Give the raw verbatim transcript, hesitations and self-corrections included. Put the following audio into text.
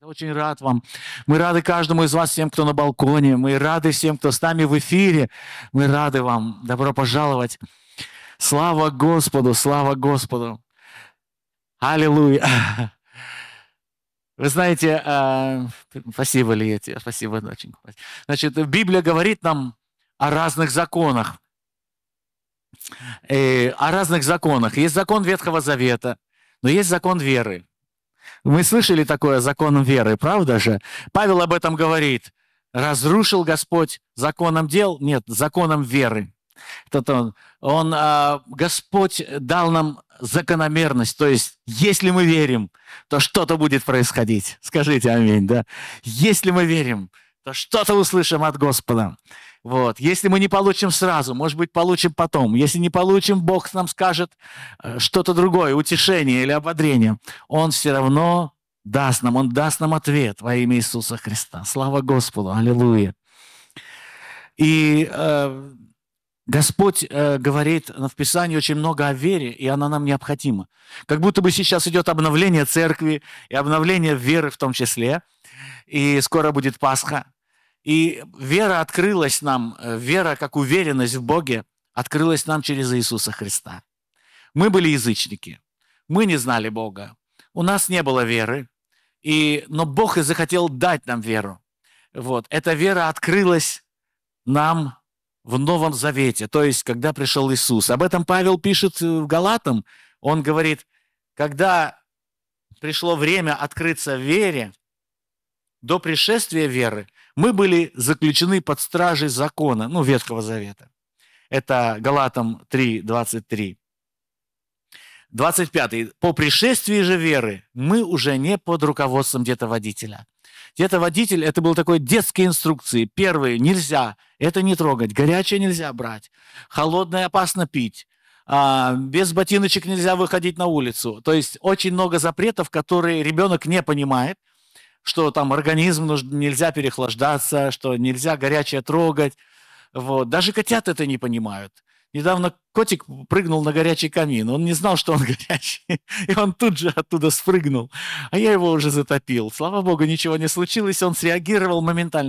Я очень рад вам. Мы рады каждому из вас, всем, кто на балконе. Мы рады всем, кто с нами в эфире. Мы рады вам. Добро пожаловать. Слава Господу, слава Господу. Аллилуйя. Вы знаете, э, спасибо, Лия, спасибо, доченька. Значит, Библия говорит нам о разных законах. Э, о разных законах. Есть закон Ветхого Завета, но есть закон веры. Мы слышали такое законом веры, правда же? Павел об этом говорит. Разрушил Господь законом дел? Нет, законом веры. Это он, он, а, Господь дал нам закономерность, то есть, если мы верим, то что-то будет происходить. Скажите аминь, да? Если мы верим, то что-то услышим от Господа. Вот. Если мы не получим сразу, может быть, получим потом. Если не получим, Бог нам скажет что-то другое, утешение или ободрение. Он все равно даст нам, Он даст нам ответ во имя Иисуса Христа. Слава Господу, аллилуйя. И э, Господь э, говорит в Писании очень много о вере, и она нам необходима. Как будто бы сейчас идет обновление церкви, и обновление веры в том числе, и скоро будет Пасха. И вера открылась нам, вера как уверенность в Боге, открылась нам через Иисуса Христа. Мы были язычники, мы не знали Бога, у нас не было веры, и, но Бог и захотел дать нам веру. Вот. Эта вера открылась нам в Новом Завете, то есть, когда пришел Иисус. Об этом Павел пишет в Галатам. Он говорит, когда пришло время открыться в вере, до пришествия веры мы были заключены под стражей закона, ну, Ветхого Завета. Это Галатам три, двадцать три. двадцать пятый. По пришествии же веры мы уже не под руководством детоводителя. Детоводитель – это был такой детские инструкции. Первые – нельзя, это не трогать, горячее нельзя брать, холодное опасно пить, а, без ботиночек нельзя выходить на улицу. То есть очень много запретов, которые ребенок не понимает, что там организм нужно, нельзя переохлаждаться, что нельзя горячее трогать. Вот. Даже котята это не понимают. Недавно котик прыгнул на горячий камин. Он не знал, что он горячий. И он тут же оттуда спрыгнул. А я его уже затопил. Слава Богу, ничего не случилось. Он среагировал моментально.